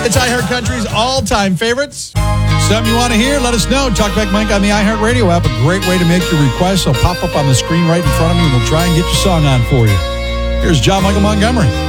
It's iHeart Country's all-time favorites. Something you want to hear, let us know. Talkback Mike on the iHeart Radio app. A great way to make your requests. It'll pop up on the screen right in front of me, and we'll try and get your song on for you. Here's John Michael Montgomery.